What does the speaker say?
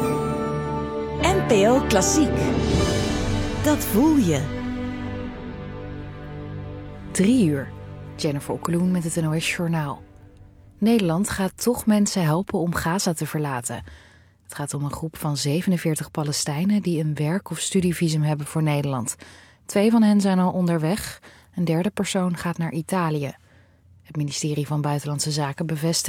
NPO Klassiek. Dat voel je. 3:00. Jennifer Okkeloen met het NOS Journaal. Nederland gaat toch mensen helpen om Gaza te verlaten. Het gaat om een groep van 47 Palestijnen die een werk- of studievisum hebben voor Nederland. 2 van hen zijn al onderweg. Een derde persoon gaat naar Italië. Het ministerie van Buitenlandse Zaken bevestigt